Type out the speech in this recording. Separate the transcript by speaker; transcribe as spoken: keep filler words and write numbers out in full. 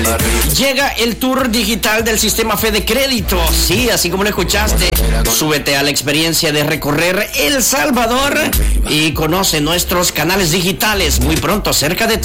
Speaker 1: Llega el tour digital del sistema Fede Crédito. Sí, así como lo escuchaste. Súbete a la experiencia de recorrer El Salvador y conoce nuestros canales digitales muy pronto cerca de ti.